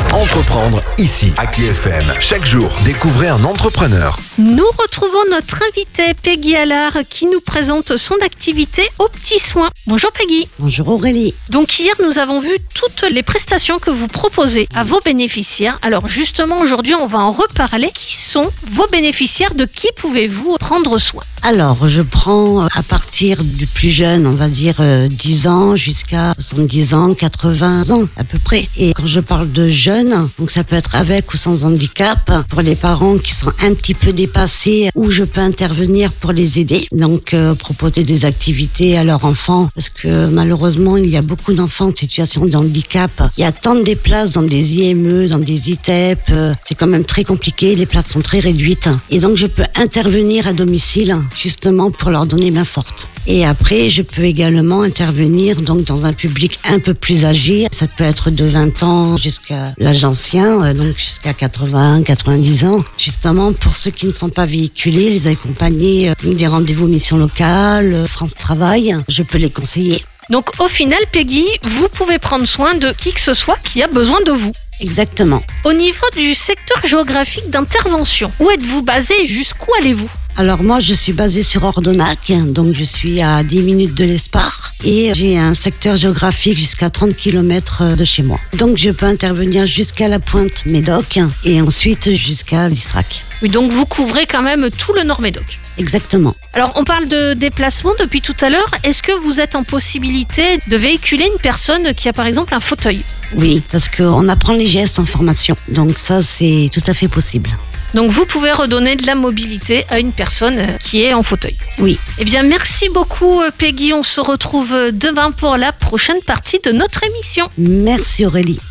Entreprendre ici, à KFM. Chaque jour, découvrez un entrepreneur. Nous retrouvons notre invitée Peggy Allard qui nous présente son activité aux petits soins. Bonjour Peggy. Bonjour Aurélie. Donc hier nous avons vu toutes les prestations que vous proposez à vos bénéficiaires. Alors justement aujourd'hui on va en reparler. Qui sont vos bénéficiaires? De qui pouvez-vous prendre soin? Alors je prends à partir du plus jeune, on va dire 10 ans jusqu'à 70 ans, 80 ans à peu près. Et quand je parle de jeunes, donc ça peut être avec ou sans handicap, pour les parents qui sont un petit peu dépassés, où je peux intervenir pour les aider. Donc proposer des activités à leurs enfants, parce que malheureusement il y a beaucoup d'enfants en situation de handicap. Il y a tant de places dans des IME, dans des ITEP, c'est quand même très compliqué, les places sont très réduites. Et donc je peux intervenir à domicile, justement pour leur donner main forte. Et après, je peux également intervenir donc dans un public un peu plus âgé. Ça peut être de 20 ans jusqu'à l'âge ancien, donc jusqu'à 80, 90 ans. Justement, pour ceux qui ne sont pas véhiculés, les accompagner des rendez-vous mission locale, France Travail. Je peux les conseiller. Donc au final Peggy, vous pouvez prendre soin de qui que ce soit qui a besoin de vous. Exactement. Au niveau du secteur géographique d'intervention, où êtes-vous basé et jusqu'où allez-vous? Alors moi, je suis basée sur Ordonac, donc je suis à 10 minutes de l'Espar et j'ai un secteur géographique jusqu'à 30 km de chez moi. Donc je peux intervenir jusqu'à la pointe Médoc et ensuite jusqu'à l'Istrac. Oui, donc vous couvrez quand même tout le Nord-Médoc. Exactement. Alors on parle de déplacement depuis tout à l'heure. Est-ce que vous êtes en possibilité de véhiculer une personne qui a par exemple un fauteuil? Oui, parce qu'on apprend les gestes en formation, donc ça c'est tout à fait possible. Donc vous pouvez redonner de la mobilité à une personne qui est en fauteuil. Oui. Eh bien merci beaucoup Peggy, on se retrouve demain pour la prochaine partie de notre émission. Merci Aurélie.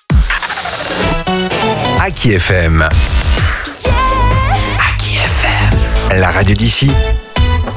À KFM. À KFM. La radio d'ici.